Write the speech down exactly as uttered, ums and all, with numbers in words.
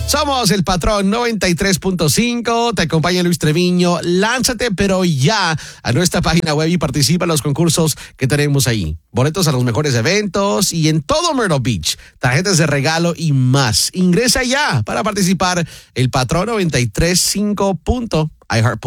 Somos el Patrón noventa y tres punto cinco, te acompaña Luis Treviño. Lánzate, pero ya, a nuestra página web y participa en los concursos que tenemos ahí. Boletos a los mejores eventos y en todo Myrtle Beach, tarjetas de regalo y más. Ingresa ya para participar el Patrón noventa y tres punto cinco punto i heart